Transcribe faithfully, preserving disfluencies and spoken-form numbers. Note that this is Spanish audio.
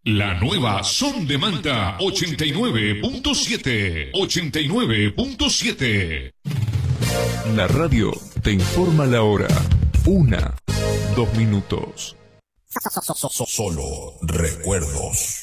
La nueva Son de Manta ochenta y nueve punto siete. ochenta y nueve punto siete. La radio te informa la hora. Una, dos minutos. Solo recuerdos.